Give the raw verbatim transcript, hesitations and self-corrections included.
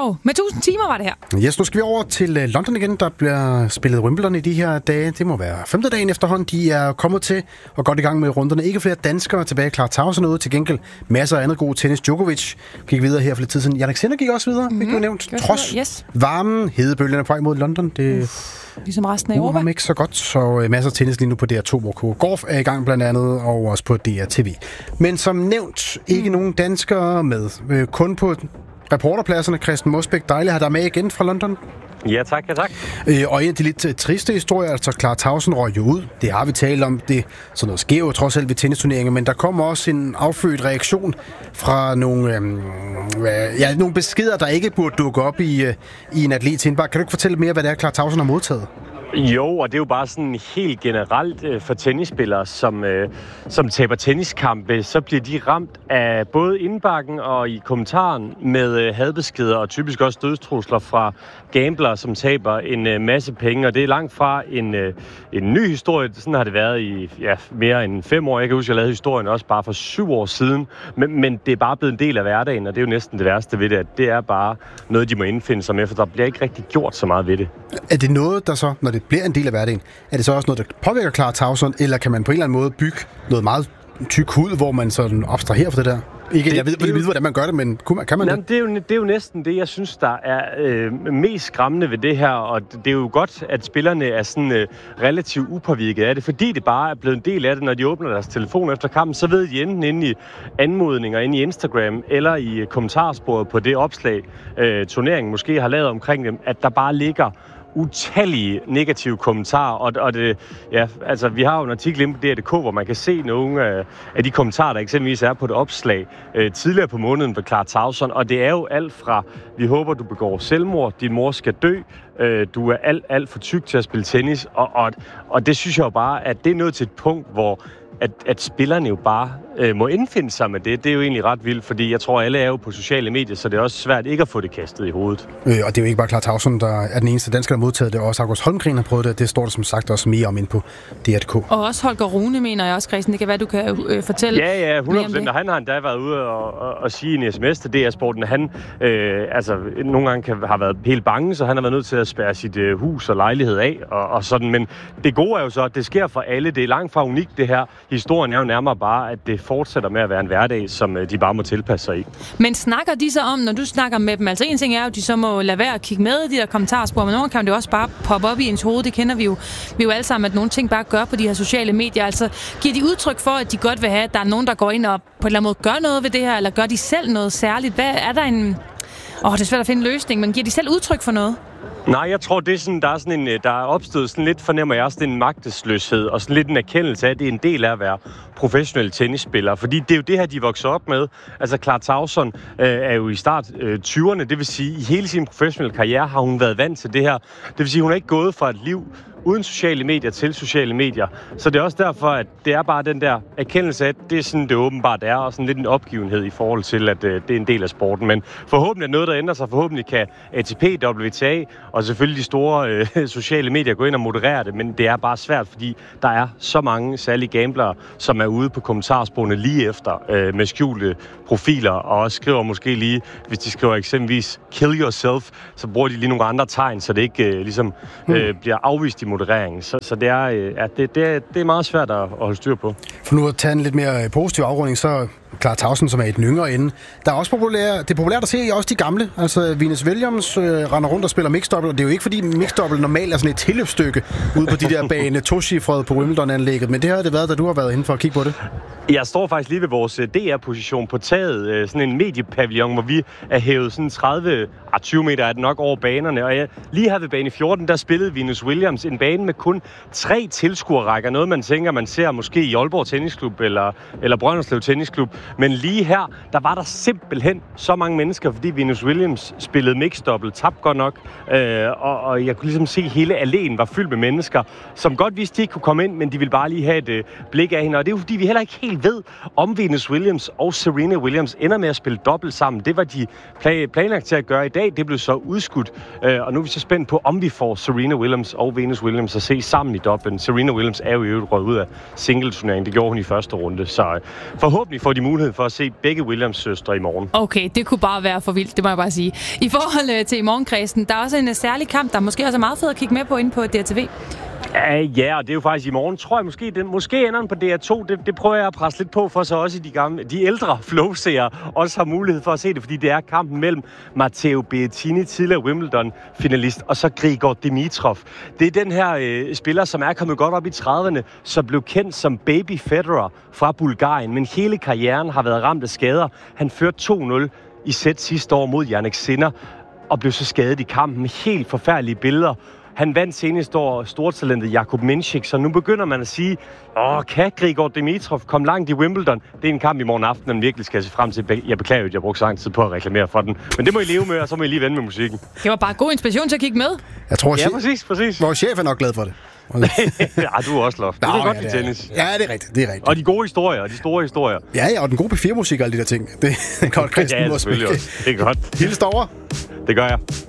Wow, med tusind timer var det her. Yes, nu skal vi over til London igen. Der bliver spillet Wimbledon i de her dage. Det må være femte dagen efterhånden. De er kommet til og godt i gang med runderne. Ikke flere danskere tilbage. Clara Tauson ude. Til gengæld masser af andet god tennis. Djokovic gik videre her for lidt tid siden. Jannik Sinner gik også videre, mm-hmm. fik du nævnt. Trods yes. varmen, hedebølgerne på vej mod London. Det Uff, ligesom resten af Europa. Uh, ikke så godt, så masser af tennis lige nu på D R to, hvor K Golf er i gang blandt andet, og også på D R T V. Men som nævnt, ikke mm. nogen danskere med. Øh, kun på reporterpladserne. Christian Mosbæk, dejligt at have dig med igen fra London. Ja, tak, ja, tak. Øh, og en af de lidt triste historier, altså Clara Tauson røg jo ud. Det har vi talt om. Det sådan noget sker jo trods alt ved tennisturneringer, men der kommer også en affødt reaktion fra nogle, øhm, ja, nogle beskeder, der ikke burde dukke op i, øh, i en atlets indbakke. Kan du ikke fortælle mere, hvad det er, Clara Tauson har modtaget? Jo, og det er jo bare sådan helt generelt øh, for tennisspillere, som, øh, som taber tenniskampe, så bliver de ramt af både indbakken og i kommentaren med øh, hadbeskeder og typisk også dødstrusler fra gamblere, som taber en øh, masse penge, og det er langt fra en, øh, en ny historie. Sådan har det været i ja, mere end fem år. Jeg kan huske, jeg lavede historien også bare for syv år siden, men, men det er bare blevet en del af hverdagen, og det er jo næsten det værste ved det, at det er bare noget, de må indfinde sig med, for der bliver ikke rigtig gjort så meget ved det. Er det noget, der så, når det bliver en del af hverdagen, er det så også noget, der påvirker Clara Tauson, eller kan man på en eller anden måde bygge noget meget tyk hud, hvor man sådan abstraherer for det der? Ikke, det, jeg ved, det, ved, hvordan man gør det, men kan man jamen, det? Det er, jo, det er jo næsten det, jeg synes, der er øh, mest skræmmende ved det her, og det er jo godt, at spillerne er sådan øh, relativt upåvirket af det, fordi det bare er blevet en del af det, når de åbner deres telefon efter kampen, så ved de enten inde i anmodninger, inde i Instagram, eller i kommentarsporet på det opslag, øh, turneringen måske har lavet omkring dem, at der bare ligger utallige negative kommentarer, og, og det, ja, altså, vi har jo en artikel inde på D R punktum D K, hvor man kan se nogle af, af de kommentarer, der eksempelvis er på et opslag øh, tidligere på måneden ved Clara Tauson, og det er jo alt fra, vi håber, du begår selvmord, din mor skal dø, øh, du er alt, alt for tyk til at spille tennis, og, og, og det synes jeg jo bare, at det er nået til et punkt, hvor At, at spillerne jo bare øh, må indfinde sig med det. Det er jo egentlig ret vildt, fordi jeg tror, alle er jo på sociale medier, så det er også svært ikke at få det kastet i hovedet. Øh, og det er jo ikke bare Clara Tauson, der er den eneste dansker, der har modtaget det. Også August Holmgren har prøvet det. Det står der som sagt også mere om ind på D R punktum D K. Og også Holger Rune, mener jeg også, Christian. Det kan være, du kan øh, fortælle. Ja, ja, hundrede procent. Og han har endda været ude og, og, og sige i en sms til D R-sporten, at han øh, altså, nogle gange kan, har været helt bange, så han har været nødt til at spærre sit øh, hus og lejlighed af. Og, og sådan. Men det gode er jo så, at det sker for alle. Det er langt fra unikt, det her. Historien er jo nærmere bare, at det fortsætter med at være en hverdag, som de bare må tilpasse sig i. Men snakker de så om, når du snakker med dem, altså en ting er jo, at de så må lade være at kigge med i de der kommentarspor, men nogle kan det også bare poppe op i ens hoved. Det kender vi jo, vi jo alle sammen, at nogle ting bare gør på de her sociale medier. Altså, giver de udtryk for, at de godt vil have, at der er nogen, der går ind og på en eller anden måde gør noget ved det her, eller gør de selv noget særligt? Hvad er der en... Åh, det er svært at finde en løsning, men giver de selv udtryk for noget? Nej, jeg tror, det er sådan, der er sådan en, der er opstået sådan lidt, fornemmer jeg også, det er en magtesløshed, og sådan lidt en erkendelse af, at det er en del af at være professionelle tennisspillere, fordi det er jo det her, de vokser op med. Altså, Clara Tauson øh, er jo i start øh, tyverne, det vil sige, i hele sin professionelle karriere har hun været vant til det her. Det vil sige, hun har ikke gået fra et liv uden sociale medier til sociale medier. Så det er også derfor, at det er bare den der erkendelse af, at det er sådan, det åbenbart er, og sådan lidt en opgivenhed i forhold til, at øh, det er en del af sporten. Men forhåbentlig er noget, der ændrer sig. Forhåbentlig kan A T P, W T A og selvfølgelig de store øh, sociale medier gå ind og moderere det, men det er bare svært, fordi der er så mange særlige gamblere, som er ude på kommentarsporene lige efter øh, med skjulte profiler, og også skriver måske lige, hvis de skriver eksempelvis kill yourself, så bruger de lige nogle andre tegn, så det ikke øh, ligesom øh, bliver afvist i modereringen. Så, så det, er, øh, ja, det, det, er, det er meget svært at, at holde styr på. For nu at tage en lidt mere positiv afrunding, så Clara Tauson, som er et yngre ende. Der er også populær, det er populært at se også de gamle. Altså Venus Williams øh, render rundt og spiller mixed-double, og det er jo ikke fordi mixed-double normalt er sådan et tilløbsstykke ude på de der bane to-cifrede på Wimbledon-anlægget, men det har det været, da du har været inde for at kigge på det. Jeg står faktisk lige ved vores D R-position på taget, sådan en mediepavillon, hvor vi er hævet sådan tredive til tyve meter er det nok over banerne, og jeg, lige her ved bane fjorten, der spillede Venus Williams en bane med kun tre tilskuerrækker, noget man tænker, man ser måske i Aalborg Tennisklub eller, eller Brønderslev Tennisklub, men lige her, der var der simpelthen så mange mennesker, fordi Venus Williams spillede mixed-double, tabte godt nok, øh, og, og jeg kunne ligesom se, at hele alléen var fyldt med mennesker, som godt vidste, de ikke kunne komme ind, men de ville bare lige have et øh, blik af hende, og det er jo fordi, vi heller ikke helt ved, om Venus Williams og Serena Williams ender med at spille dobbelt sammen. Det var de plan- planlagt til at gøre i dag, det blev så udskudt, øh, og nu er vi så spændt på, om vi får Serena Williams og Venus Williams at se sammen i dobbelten. Serena Williams er jo i øvrigt røget ud af singleturneringen, det gjorde hun i første runde, så øh, forhåbentlig får de mulighed for at se begge Williams-søstre i morgen. Okay, det kunne bare være for vildt, det må jeg bare sige. I forhold til i morgenkredsen, der er også en særlig kamp, der måske også er meget fed at kigge med på inde på D R T V. Ja, ja, og det er jo faktisk i morgen, tror jeg måske, den, måske ender den på D R to. Det, det prøver jeg at presse lidt på, for så også de, gamle, de ældre flowseere også har mulighed for at se det, fordi det er kampen mellem Matteo Berrettini, tidligere Wimbledon-finalist, og så Grigor Dimitrov. Det er den her øh, spiller, som er kommet godt op i trediverne, som blev kendt som Baby Federer fra Bulgarien, men hele karrieren har været ramt af skader. Han førte to nul i sæt sidste år mod Jannik Sinner, og blev så skadet i kampen. Helt forfærdelige billeder. Han vandt seneste år stortalentet Jakub Minchik, så nu begynder man at sige, åh, kan Grigor Dimitrov komme langt i Wimbledon? Det er en kamp i morgen aften, man virkelig skal se frem til. Jeg beklager jo, at jeg brugte så lang tid på at reklamere for den. Men det må I leve med, og så må I lige vende med musikken. Det var bare god inspiration til at kigge med. Jeg tror, ja, præcis, præcis. Vores chef er nok glad for det. Ja, du er også loft. Du kan godt lide tennis. Ja, det er rigtigt, det er rigtigt. Og de gode historier, og de store historier. Ja, ja, og den gode P fire musik og alle de der ting. Det er godt, Christian. Ja, selvfølgelig også. Det er godt. Hils derovre. Det gør jeg.